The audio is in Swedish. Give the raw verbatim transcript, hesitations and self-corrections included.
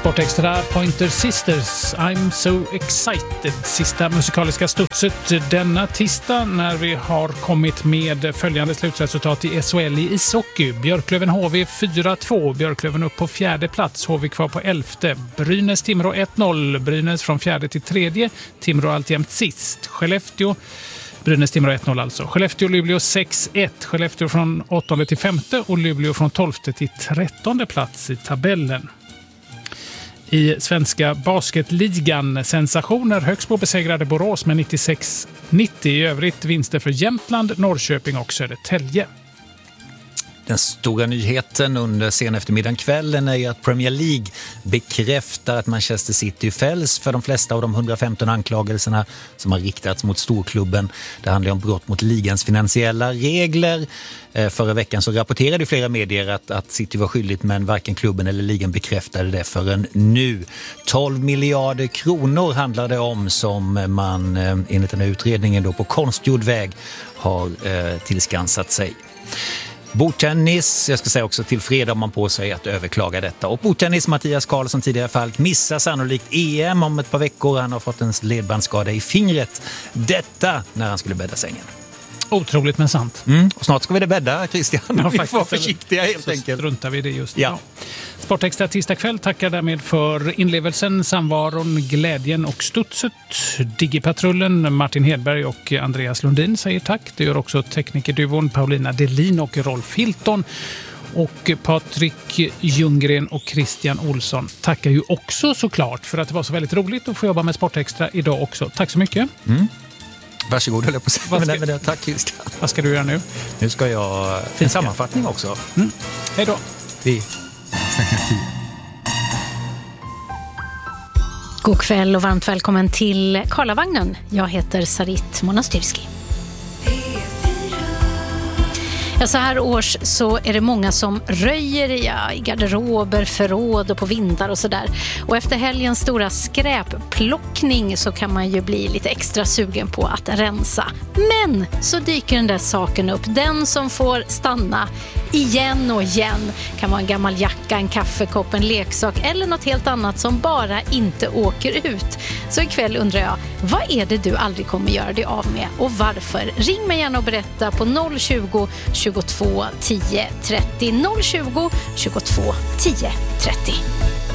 Sportextra Pointer Sisters, I'm so excited. Sista musikaliska studset denna tisdag när vi har kommit med följande slutresultat i S H L i ishockey. Björklöven H V fyra två, Björklöven upp på fjärde plats, H V kvar på elfte. Brynäs Timrå ett noll, Brynäs från fjärde till tredje, Timrå alltjämt sist. Skellefteå Brynäs Timrå ett noll alltså. Skellefteå Luleå sex ett. Skellefteå från åttonde till femte och Luleå från tolfte till trettonde plats i tabellen. I svenska basketligan sensationer. Högsbo besegrade Borås med nittiosex nittio. I övrigt vinster för Jämtland, Norrköping och Södertälje. Den stora nyheten under sen eftermiddagen kvällen är att Premier League bekräftar att Manchester City fälls för de flesta av de hundrafemton anklagelserna som har riktats mot storklubben. Det handlar om brott mot ligans finansiella regler. Förra veckan så rapporterade flera medier att, att City var skyldigt, men varken klubben eller ligan bekräftade det förrän nu. tolv miljarder kronor handlar det om som man enligt den här utredningen då på konstgjord väg har eh, tillskansat sig. Bordtennis, jag ska säga också till fredag om man på sig att överklaga detta. Och bordtennis, Mattias Karlsson tidigare Falk missar sannolikt E M om ett par veckor. Han har fått en ledbandsskada i fingret. Detta när han skulle bädda sängen. Otroligt men sant. Mm. Och snart ska vi det bädda, Christian. Ja, vi får vara försiktiga helt så enkelt. Struntar vi det just ja. idag. Sportextra tisdag kväll tackar därmed för inlevelsen, samvaron, glädjen och studset. Digipatrullen, Martin Hedberg och Andreas Lundin säger tack. Det gör också teknikerduvon Paulina Delin och Rolf Hilton. Och Patrik Ljunggren och Christian Olsson tackar ju också såklart för att det var så väldigt roligt att få jobba med Sportextra idag också. Tack så mycket. Mm. Varsågod, höll jag på att säga. Ska... Men det, tack Christian. Vad ska du göra nu? Nu ska jag... En sammanfattning också. Mm. Hej då. Vi... God kväll och varmt välkommen till Karlavagnen. Jag heter Sarit Monastyrski. Ja, så här års så är det många som röjer ja, i garderober, förråd och på vindar och sådär. Och efter helgens stora skräpplockning så kan man ju bli lite extra sugen på att rensa. Men så dyker den där saken upp. Den som får stanna igen och igen kan vara en gammal jacka, en kaffekopp, en leksak eller något helt annat som bara inte åker ut. Så ikväll undrar jag, vad är det du aldrig kommer göra dig av med och varför? Ring mig gärna och berätta på noll tjugo tjugotvå tio trettio noll tjugo tjugotvå tio trettio.